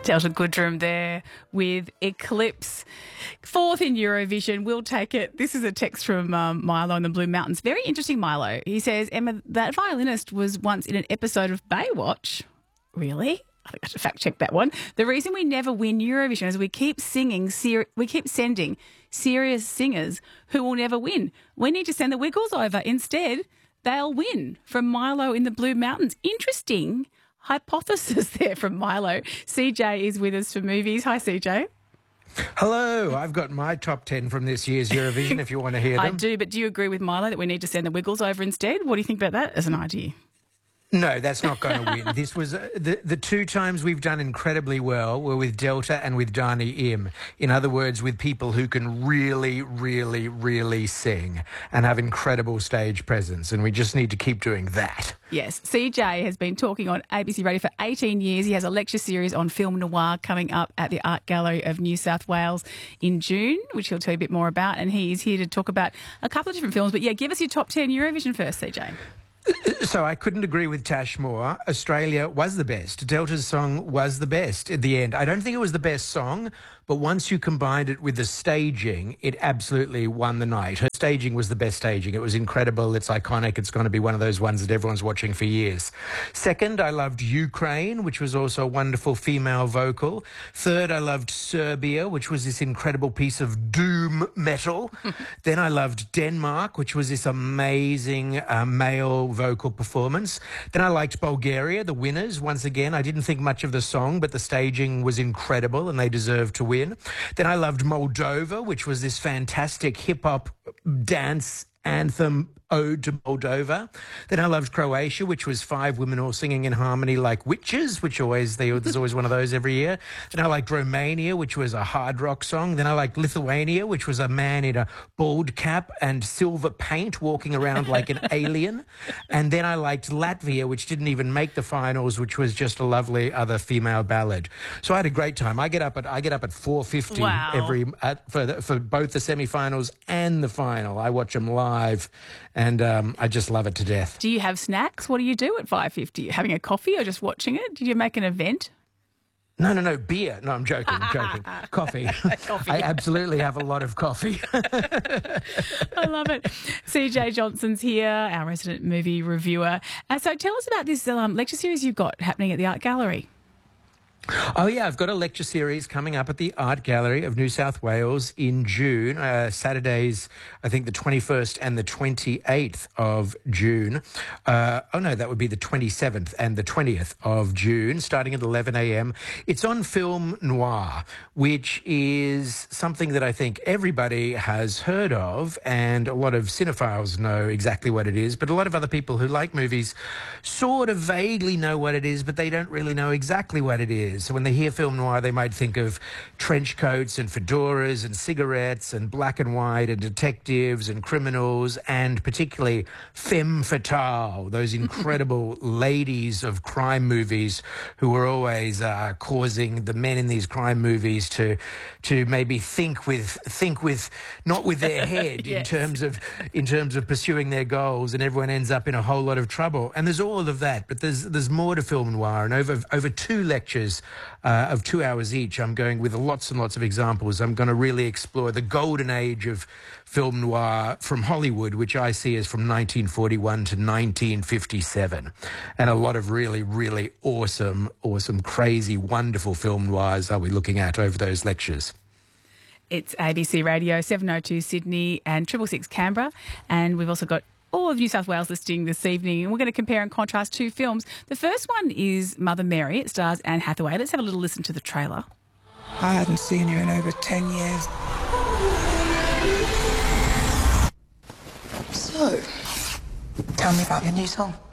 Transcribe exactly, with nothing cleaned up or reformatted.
Delta Goodrum there with Eclipse. Fourth in Eurovision. We'll take it. This is a text from um, Milo in the Blue Mountains. Very interesting, Milo. He says, Emma, that violinist was once in an episode of Baywatch. Really? I think I should fact check that one. The reason we never win Eurovision is we keep singing, ser- we keep sending serious singers who will never win. We need to send the Wiggles over. Instead, they'll win. From Milo in the Blue Mountains. Interesting hypothesis there from Milo. C J is with us for movies. Hi, C J. Hello. I've got my top ten from this year's Eurovision if you want to hear them. I do, but do you agree with Milo that we need to send the Wiggles over instead? What do you think about that as an idea? No, that's not going to win. This was uh, the the two times we've done incredibly well were with Delta and with Dani Im. In other words, with people who can really, really, really sing and have incredible stage presence, and we just need to keep doing that. Yes, C J has been talking on A B C Radio for eighteen years. He has a lecture series on film noir coming up at the Art Gallery of New South Wales in June, which he'll tell you a bit more about. And he is here to talk about a couple of different films. But yeah, give us your top ten Eurovision first, C J. So I couldn't agree with Tash more. Australia was the best. Delta's song was the best at the end. I don't think it was the best song, but once you combined it with the staging, it absolutely won the night. Her staging was the best staging. It was incredible. It's iconic. It's going to be one of those ones that everyone's watching for years. Second, I loved Ukraine, which was also a wonderful female vocal. Third, I loved Serbia, which was this incredible piece of doom metal. Then I loved Denmark, which was this amazing uh, male vocal performance. Then I liked Bulgaria, the winners. Once again, I didn't think much of the song, but the staging was incredible and they deserved to win. Then I loved Moldova, which was this fantastic hip-hop dance anthem ode to Moldova. Then I loved Croatia, which was five women all singing in harmony like witches, which always they, there's always one of those every year. Then I liked Romania, which was a hard rock song. Then I liked Lithuania, which was a man in a bald cap and silver paint walking around like an alien. And then I liked Latvia, which didn't even make the finals, which was just a lovely other female ballad. So I had a great time. I get up at I get up at four fifty wow. every at, for the, for both the semi-finals and the final. I watch them live. And um, I just love it to death. Do you have snacks? What do you do at five fifty? Having a coffee or just watching it? Did you make an event? No, no, no, beer. No, I'm joking, I'm joking. Coffee. Coffee. I absolutely have a lot of coffee. I love it. C J Johnson's here, our resident movie reviewer. Uh, so tell us about this um, lecture series you've got happening at the Art Gallery. Oh, yeah, I've got a lecture series coming up at the Art Gallery of New South Wales in June, uh, Saturdays, I think the twenty-first and the twenty-eighth of June. Uh, oh, no, that would be the twenty-seventh and the twentieth of June, starting at eleven a.m. It's on film noir, which is something that I think everybody has heard of, and a lot of cinephiles know exactly what it is, but a lot of other people who like movies sort of vaguely know what it is, but they don't really know exactly what it is. So when they hear film noir, they might think of trench coats and fedoras and cigarettes and black and white and detectives and criminals and particularly femme fatale, those incredible ladies of crime movies who were always uh, causing the men in these crime movies to to maybe think with think with not with their head yes. in terms of in terms of pursuing their goals, and everyone ends up in a whole lot of trouble. And there's all of that, but there's there's more to film noir, and over over two lectures Uh, of two hours each, I'm going with lots and lots of examples. I'm going to really explore the golden age of film noir from Hollywood, which I see as from nineteen forty-one to nineteen fifty-seven. And a lot of really, really awesome, awesome, crazy, wonderful film noirs are we looking at over those lectures. It's A B C Radio, seven oh two Sydney and triple six Canberra. And we've also got all of New South Wales listing this evening, and we're going to compare and contrast two films. The first one is Mother Mary. It stars Anne Hathaway. Let's have a little listen to the trailer. I hadn't seen you in over ten years. So, tell me about your new song.